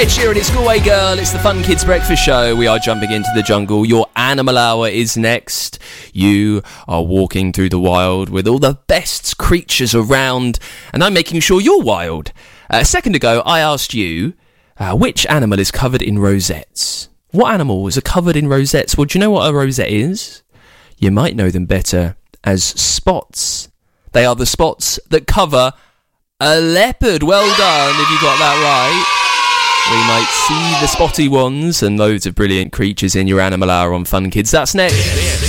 Ed Sheeran, it's Go Away Girl, it's the Fun Kids Breakfast Show. We are jumping into the jungle. Your Animal Hour is next. You are walking through the wild with all the best creatures around, and I'm making sure you're wild. A second ago, I asked you, which animal is covered in rosettes? What animals are covered in rosettes? Well, do you know what a rosette is? You might know them better as spots. They are the spots that cover a leopard. Well done if you got that right. We might see the spotty ones and loads of brilliant creatures in your Animal Hour on Fun Kids. That's next.